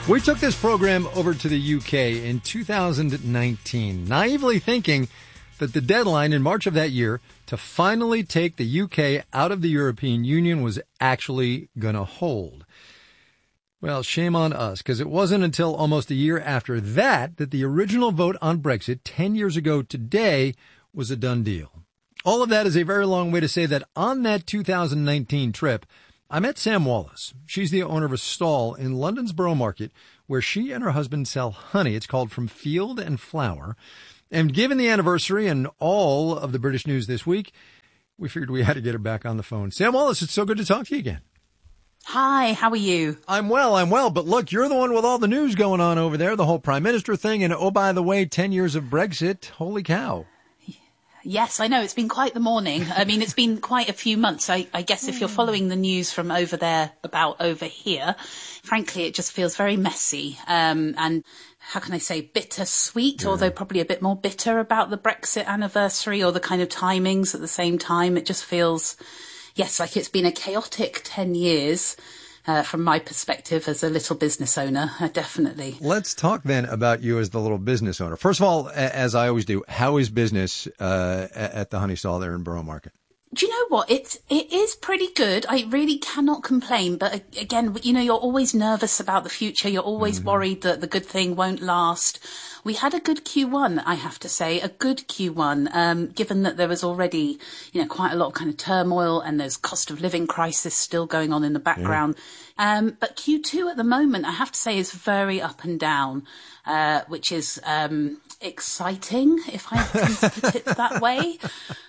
We took this program over to the UK in 2019, naively thinking that the deadline in March of that year to finally take the UK out of the European Union was actually going to hold. Well, shame on us, because it wasn't until almost a year after that that the original vote on Brexit 10 years ago today was a done deal. All of that is a very long way to say that on that 2019 trip, I met Sam Wallace. She's the owner of a stall in London's Borough Market where she and her husband sell honey. It's called From Field and Flower. And given the anniversary and all of the British news this week, we figured we had to get her back on the phone. Sam Wallace, it's so good to talk to you again. Hi, how are you? I'm well. But look, you're the one with all the news going on over there, the whole Prime Minister thing. And oh, by the way, 10 years of Brexit. Holy cow. Yes, I know. It's been quite the morning. I mean, it's been quite a few months. I guess if you're following the news from over there about over here, frankly, it just feels very messy. And how can I say, bittersweet, although probably a bit more bitter about the Brexit anniversary or the kind of timings at the same time. It just feels, yes, like it's been a chaotic 10 years. From my perspective as a little business owner, definitely. Let's talk then about you as the little business owner. First of all, as I always do, how is business at the honey stall there in Borough Market? Do you know what? It is pretty good. I really cannot complain. But again, you know, you're always nervous about the future. You're always worried that the good thing won't last. We had a good Q1, I have to say, a good Q1, given that there was already, you know, quite a lot of kind of turmoil and there's cost of living crisis still going on in the background. Yeah. But Q2 at the moment, I have to say, is very up and down, which is exciting, if I can put it that way.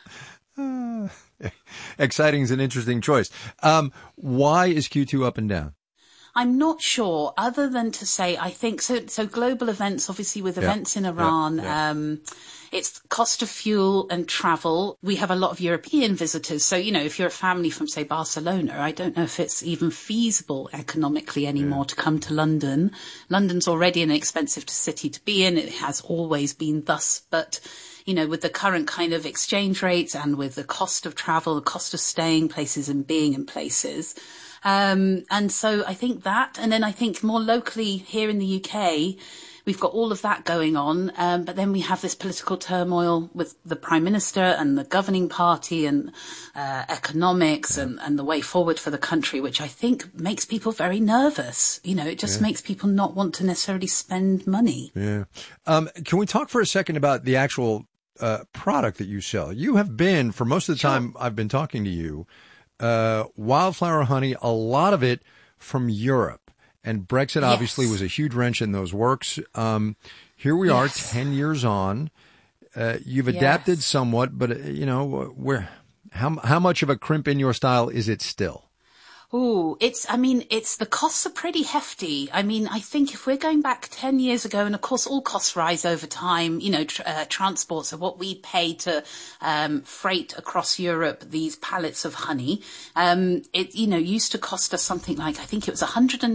Exciting is an interesting choice. Why is Q2 up and down? I'm not sure, other than to say, I think so global events, obviously with events in Iran, it's cost of fuel and travel. We have a lot of European visitors. So, you know, if you're a family from, say, Barcelona, I don't know if it's even feasible economically anymore to come to London. London's already an expensive city to be in. It has always been thus, but you know, with the current kind of exchange rates and with the cost of travel, the cost of staying places and being in places. And so I think that, and then I think more locally here in the UK, we've got all of that going on. But then we have this political turmoil with the Prime Minister and the governing party and economics and the way forward for the country, which I think makes people very nervous. You know, it just makes people not want to necessarily spend money. Yeah. Can we talk for a second about the actual product that you sell? You have been, for most of the time I've been talking to you, wildflower honey, a lot of it from Europe. And Brexit obviously was a huge wrench in those works. Here we are 10 years on. You've adapted somewhat, but, you know, how much of a crimp in your style is it still? Oh, the costs are pretty hefty. I mean, I think if we're going back 10 years ago, and of course all costs rise over time, you know, transport, so what we pay to freight across Europe these pallets of honey, it, you know, used to cost us something like, I think it was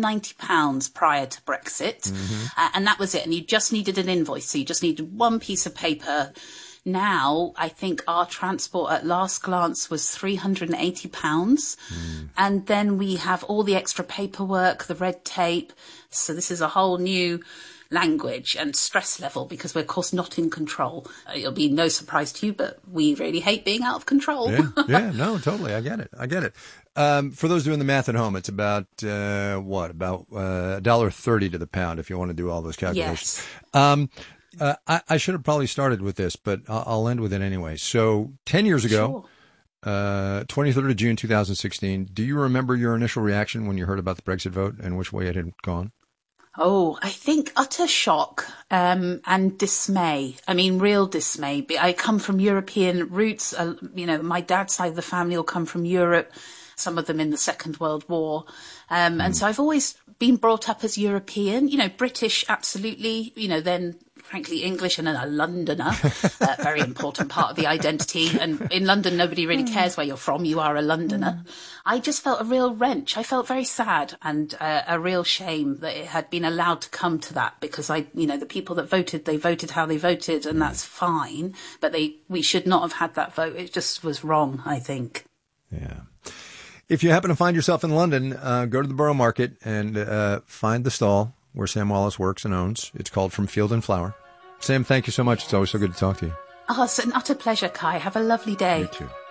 £190 prior to Brexit. And that was it. And you just needed an invoice. So you just needed one piece of paper. Now, I think our transport at last glance was £380. And then we have all the extra paperwork, the red tape. So this is a whole new language and stress level because we're, of course, not in control. It'll be no surprise to you, but we really hate being out of control. No, totally. I get it. For those doing the math at home, it's about, about $1.30 to the pound if you want to do all those calculations. Yes. I should have probably started with this, but I'll end with it anyway. So 10 years ago, 23rd of June, 2016, do you remember your initial reaction when you heard about the Brexit vote and which way it had gone? Oh, I think utter shock and dismay. I mean, real dismay. I come from European roots. You know, my dad's side of the family will come from Europe, some of them in the Second World War. And so I've always been brought up as European, you know, British, absolutely, you know, then frankly English and then a Londoner, very important part of the identity. And in London, nobody really cares where you're from. You are a Londoner. I just felt a real wrench. I felt very sad and a real shame that it had been allowed to come to that because the people that voted, they voted how they voted and that's fine. But we should not have had that vote. It just was wrong, I think. Yeah. If you happen to find yourself in London, go to the Borough Market and find the stall, where Sam Wallace works and owns. It's called From Field and Flower. Sam, thank you so much. It's always so good to talk to you. Oh, it's an utter pleasure, Kai. Have a lovely day. You too.